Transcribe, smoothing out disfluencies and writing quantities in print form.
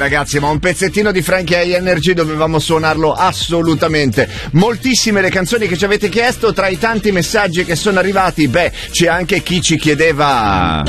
ragazzi, ma un pezzettino di Frankie High Energy dovevamo suonarlo assolutamente. Moltissime le canzoni che ci avete chiesto, tra i tanti messaggi che sono arrivati, c'è anche chi ci chiedeva